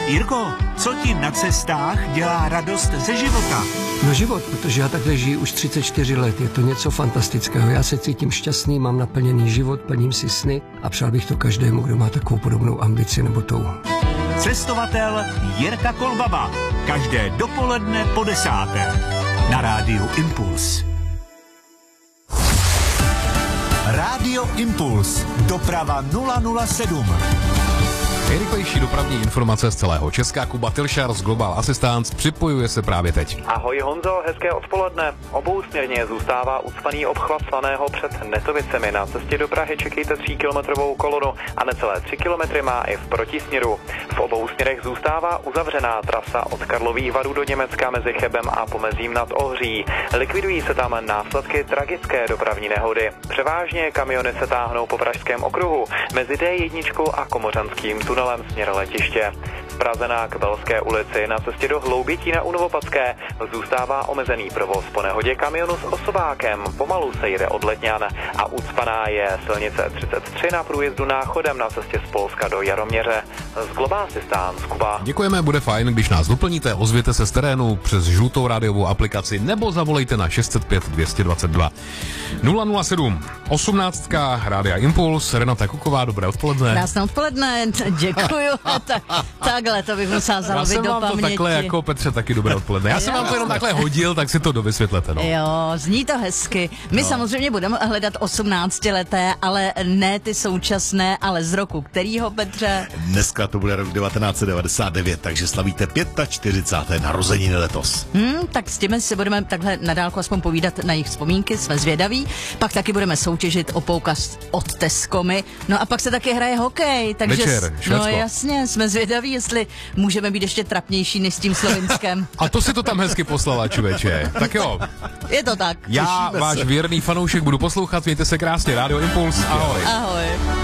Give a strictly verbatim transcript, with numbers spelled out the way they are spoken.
Jirko, co ti na cestách dělá radost ze života? No život, protože já takhle žiju už třicet čtyři let, je to něco fantastického. Já se cítím šťastný, mám naplněný život, plním si sny a přál bych to každému, kdo má takovou podobnou ambici nebo touhu. Cestovatel Jirka Kolbaba. Každé dopoledne po desáté. Na rádiu Impuls. Rádio Impuls. Doprava nula nula sedm. Nejrychlejší dopravní informace z celého Česka. Kuba Tilšar z Global Assistance připojuje se právě teď. Ahoj Honzo, hezké odpoledne. Obousměrně zůstává ucpaný obchvat Slaného před Netovicemi. Na cestě do Prahy čekejte tříkilometrovou kolonu a necelé tři kilometry má i v protisměru. V obou směrech zůstává uzavřená trasa od Karlových Varů do Německa mezi Chebem a Pomezím nad Ohří. Likvidují se tam následky tragické dopravní nehody. Převážně kamiony se táhnou po Pražském okruhu mezi D jedna a Komořanským tunelem směr letiště. V Praze na Kbelské ulici na cestě do Hloubětína u Novopadské zůstává omezený provoz po nehodě kamionu s osobákem. Pomalu se jde od Letňan a ucpaná je silnice třicet tři na průjezdu Náchodem na cestě z Polska do Jaroměře. Z Global Assistance Kuba. Děkujeme, bude fajn, když nás doplníte, ozvěte se z terénu přes žlutou rádiovou aplikaci nebo zavolejte na šest set pět dvě stě dvacet dva nula nula sedm. osmnáctka Rádia Impuls, Renata Kuková, dobré odpoledne. Krásné odpoledne, děkuju. tak, takhle to bych musela zalovit do paměti. Já jsem vám to takhle jako Petře taky dobré odpoledne. Já jsem vám to jenom takhle hodil, tak si to dovysvětlete. No. Jo, zní to hezky. My no. samozřejmě budeme hledat osmnáctileté, ale ne ty současné, ale z roku kterýho, Petře? Dneska to bude rok devatenáct set devadesát devět, takže slavíte čtyřicáté páté narozeniny letos. Hmm, tak s těmi si budeme takhle nadálku aspoň povídat na jejich vzpomínky, jsme zvědaví. Pak taky budeme soutěžit o poukaz od Teskomy. No a pak se taky hraje hokej, takže Večer, no jasně, jsme zvědaví, jestli můžeme být ještě trapnější než s tím Slovinskem. A to si to tam hezky poslala, čuveče. Tak jo. Je to tak. Já, váš věrný fanoušek, budu poslouchat, mějte se krásně, Rádio Impuls, ahoj. Ahoj.